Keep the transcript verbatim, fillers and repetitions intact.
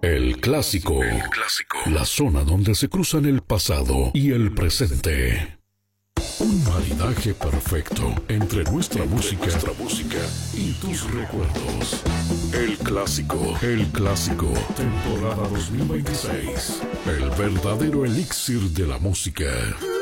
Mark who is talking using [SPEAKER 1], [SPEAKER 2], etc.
[SPEAKER 1] El clásico. El clásico. La zona donde se cruzan el pasado y el presente. Un maridaje perfecto entre nuestra entre música, nuestra música y tus recuerdos. El clásico. El clásico. Temporada dos mil veintiséis. El verdadero elixir de la música.